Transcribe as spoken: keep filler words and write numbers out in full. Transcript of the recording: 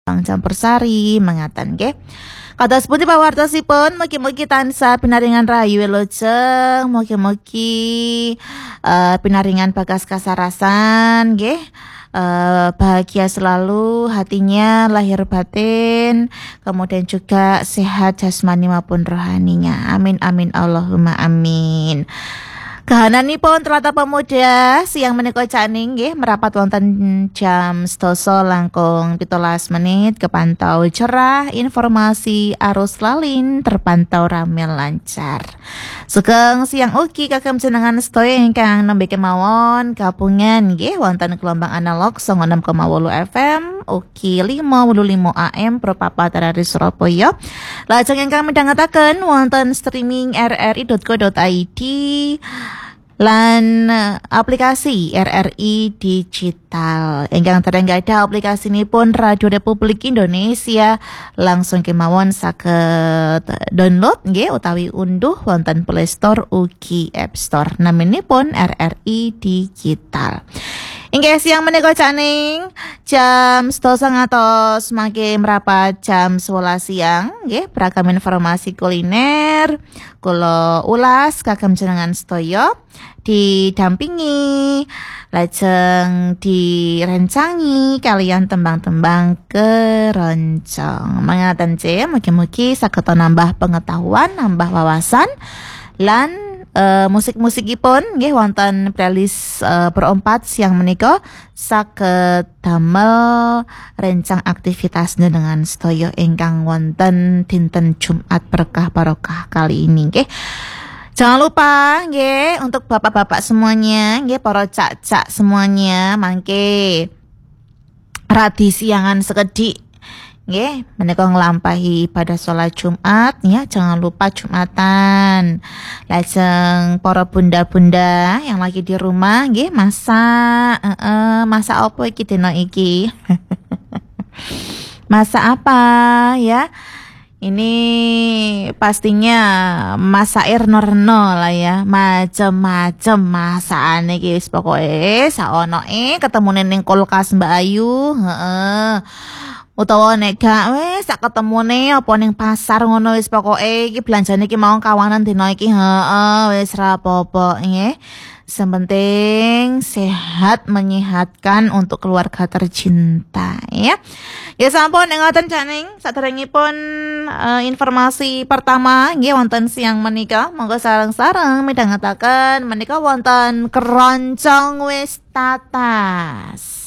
Campursari mengatakan nggih. Kados pundi pawartosipun, mugi-mugi tansah pinaringan rahayu wilujeng, mugi-mugi uh, pinaringan bagas kasarasan nggih. Uh, bahagia selalu hatinya, lahir batin, kemudian juga sehat jasmani maupun rohaninya. Amin amin Allahumma amin. Kahananipun Telata Pemuda siang menika caning nggih merapat wonten jam sedasa langkung pitulas menit kepantau cerah, informasi arus lalin terpantau rame lancar. Sugeng siang ugi kagem jenengan sedaya ingkang nembe kemawon gabungan nggih wonten gelombang analog sanga enam koma wolu F M ugi lima puluh lima A M Propapat dari Surabaya. Lajeng ingkang midhangetaken wonten streaming r r i dot co dot i d lan aplikasi R R I Digital. Ingkang dereng gadah aplikasi nipun Radio Republik Indonesia langsung kemawon saged download nggih utawi unduh wonten Play Store ugi App Store. Naminipun R R I Digital. Inggih siang menika caning jam sedasa ngantos mangke merapat jam sewelas siang nggih beragam informasi kuliner kula ulas kagem jenengan sedaya didampingi lajeng direncangi kalian tembang-tembang keroncong. Mangaten C mugi-mugi saged nambah pengetahuan, nambah wawasan lan Uh, musik-musikipun nggih wonten playlist uh, perempat siang menika saged damel rencang aktivitas dengan sedaya ingkang wonten dinten Jumat berkah barokah kali ini nggih. Jangan lupa nggih untuk bapak-bapak semuanya nggih para cak-cak semuanya mangke radi siangan sekedhik nggih menika nglampahi pada sholat Jumat ya, jangan lupa Jumatan. Lajeng para bunda-bunda yang lagi di rumah nggih masak heeh uh, masak apa iki dina iki? Masak apa ya? Ini pastinya masak reno-reno lah ya, macem-macem masakane iki wis pokoke saonoke ketemune ning kulkas Mbak Ayu, heeh. Utawa nek gak wis sak ketemune apa ning pasar ngono wis pokoke iki belanjane iki mau kawanan dina iki heeh wis ra apa-apa nggih. Sepenting sehat menyehatkan untuk keluarga tercinta ya. Ya sampun ngoten caning saderengipun uh, informasi pertama nggih wonten siang menika monggo sareng-sareng midhangetaken menika wonten keroncong wis tatas.